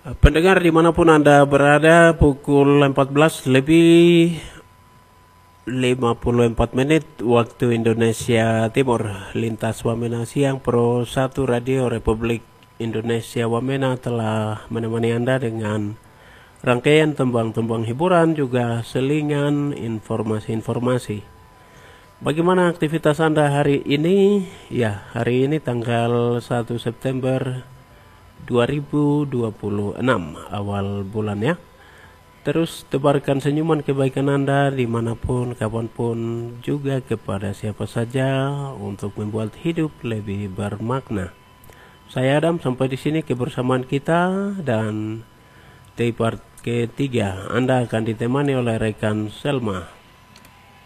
Pendengar dimanapun Anda berada, pukul 14 lebih 54 menit waktu Indonesia Timur. Lintas Wamena Siang Pro 1 Radio Republik Indonesia Wamena telah menemani Anda dengan rangkaian tembang-tembang hiburan, juga selingan informasi-informasi. Bagaimana aktivitas Anda hari ini? Ya, hari ini tanggal 1 September 2026, awal bulan ya. Terus tebarkan senyuman kebaikan Anda dimanapun, kapanpun, juga kepada siapa saja untuk membuat hidup lebih bermakna. Saya Adam, sampai di sini kebersamaan kita, dan di part ketiga Anda akan ditemani oleh rekan Selma.